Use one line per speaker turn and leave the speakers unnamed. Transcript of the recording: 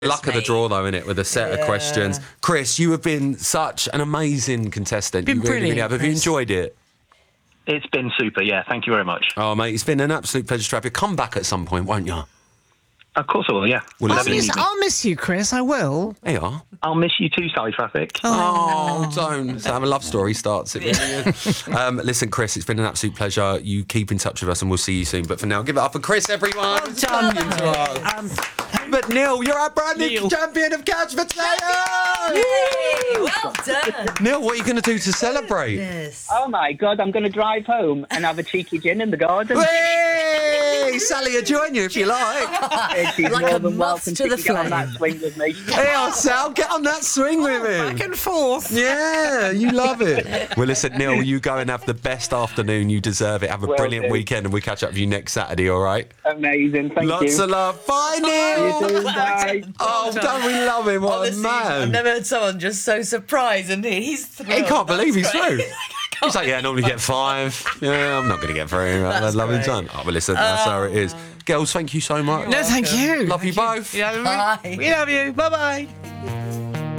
Luck of the draw, though, innit, with a set of questions. Chris, you have been such an amazing contestant.
Been
you really,
brilliant,
really have. Have you
Chris.
enjoyed it?
It's been super, yeah. Thank you very much.
Oh, mate, it's been an absolute pleasure to have you. Come back at some point, won't you?
Of course I will, yeah.
Well,
I'll miss you, Chris. I will.
There you are.
I'll miss you too, Sally Traffic.
Oh, don't. So have a love story starts. It really is. Listen, Chris, it's been an absolute pleasure. You keep in touch with us and we'll see you soon. But for now, give it up for Chris, everyone.
Well done.
But Neil, you're our brand new champion of Couch Potato!
Well done.
Neil, what are you going to do to celebrate?
Yes.
Oh my God, I'm going to drive home and have a cheeky gin in the garden.
Hey, Sally will join you if you like.
She's
Like
more
a
than
moth
welcome
to the
get on that
flame.
swing with me.
Hey, Sal, get on that swing with him.
Back and forth.
Yeah, you love it. Well, listen, Neil, you go and have the best afternoon. You deserve it. Have a
Will
brilliant
do.
weekend and we'll catch up with you next Saturday, all right?
Amazing, thank
Lots
you.
of love. Bye, Neil.
You too, bye.
Oh, don't we love him? What
Honestly,
a
I've
man.
never heard someone just so surprised, and he's thrilled.
He can't believe he's
That's
through.
great.
He's like, yeah, I normally get 5. Yeah, I'm not going to get through.
That's
Love him
great.
done. Oh, but listen, that's how it is. Girls, thank you so much.
No, thank you.
Love you both.
Yeah,
Bye.
we love you. Bye-bye.